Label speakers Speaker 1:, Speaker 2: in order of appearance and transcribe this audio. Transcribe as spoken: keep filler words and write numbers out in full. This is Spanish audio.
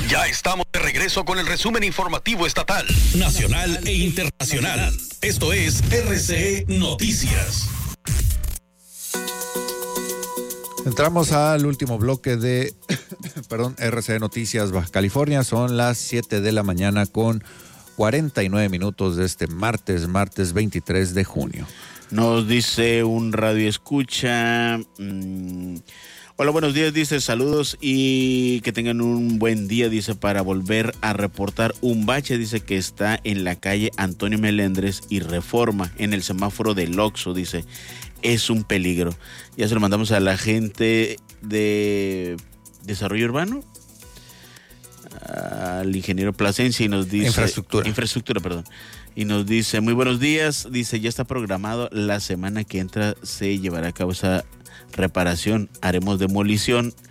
Speaker 1: Ya estamos de regreso con el resumen informativo estatal, nacional e internacional. Esto es R C E Noticias.
Speaker 2: Entramos al último bloque de perdón, R C E Noticias Baja California. Son las siete de la mañana con cuarenta y nueve minutos de este martes, martes veintitrés de junio.
Speaker 3: Nos dice un radio escucha. Mmm, hola, buenos días, dice, saludos y que tengan un buen día, dice, para volver a reportar un bache, dice, que está en la calle Antonio Melendres y Reforma, en el semáforo del Oxxo, dice, es un peligro. Ya se lo mandamos a la gente de Desarrollo Urbano, al ingeniero Plasencia, y nos dice...
Speaker 2: Infraestructura.
Speaker 3: Infraestructura, perdón. Y nos dice, muy buenos días, dice, ya está programado, la semana que entra se llevará a cabo esa reparación, haremos demolición